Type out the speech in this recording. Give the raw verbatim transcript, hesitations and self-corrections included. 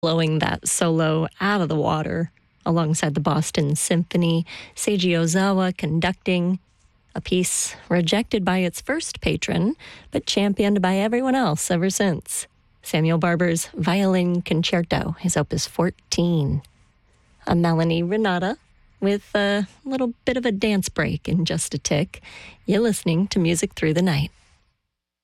blowing that solo out of the water alongside the Boston Symphony, Seiji Ozawa conducting a piece rejected by its first patron, but championed by everyone else ever since. Samuel Barber's Violin Concerto, his opus fourteen. I'm Melanie Renata with a little bit of a dance break in just a tick. You're listening to Music Through the Night.